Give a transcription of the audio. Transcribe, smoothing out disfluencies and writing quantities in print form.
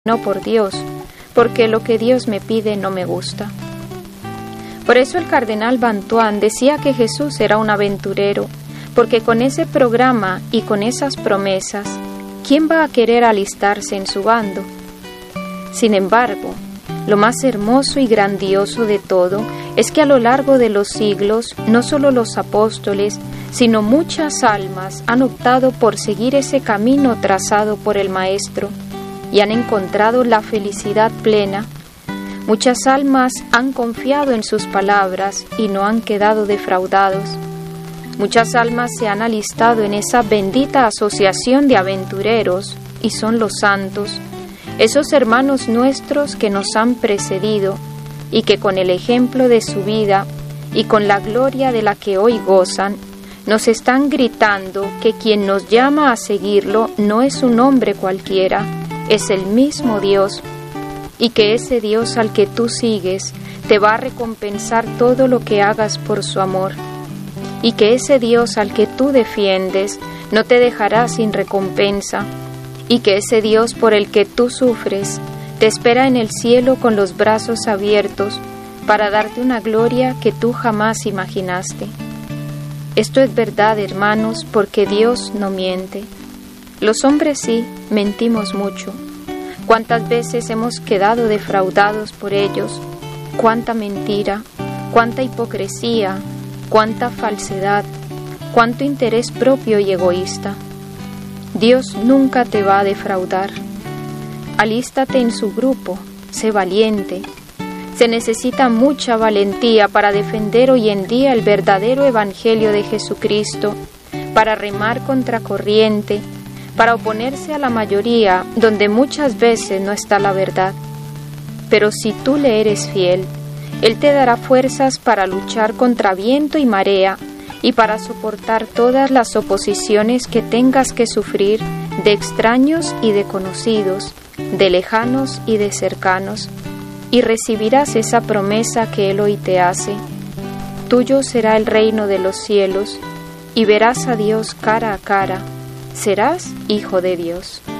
no por Dios, porque lo que Dios me pide no me gusta. Por eso el cardenal Bantuan decía que Jesús era un aventurero, porque con ese programa y con esas promesas, ¿quién va a querer alistarse en su bando? Sin embargo, lo más hermoso y grandioso de todo es que a lo largo de los siglos, no solo los apóstoles, sino muchas almas han optado por seguir ese camino trazado por el Maestro y han encontrado la felicidad plena. Muchas almas han confiado en sus palabras y no han quedado defraudados. Muchas almas se han alistado en esa bendita asociación de aventureros y son los santos, esos hermanos nuestros que nos han precedido y que con el ejemplo de su vida y con la gloria de la que hoy gozan, nos están gritando que quien nos llama a seguirlo no es un hombre cualquiera, es el mismo Dios, y que ese Dios al que tú sigues te va a recompensar todo lo que hagas por su amor, y que ese Dios al que tú defiendes no te dejará sin recompensa, y que ese Dios por el que tú sufres te espera en el cielo con los brazos abiertos para darte una gloria que tú jamás imaginaste. Esto es verdad, hermanos, porque Dios no miente. Los hombres sí, mentimos mucho. ¿Cuántas veces hemos quedado defraudados por ellos? Cuánta mentira, cuánta hipocresía, cuánta falsedad, cuánto interés propio y egoísta. Dios nunca te va a defraudar. Alístate en su grupo, sé valiente. Se necesita mucha valentía para defender hoy en día el verdadero Evangelio de Jesucristo, para remar contra corriente, para oponerse a la mayoría donde muchas veces no está la verdad. Pero si tú le eres fiel, Él te dará fuerzas para luchar contra viento y marea y para soportar todas las oposiciones que tengas que sufrir de extraños y de conocidos, de lejanos y de cercanos, y recibirás esa promesa que Él hoy te hace. Tuyo será el reino de los cielos, y verás a Dios cara a cara. Serás hijo de Dios.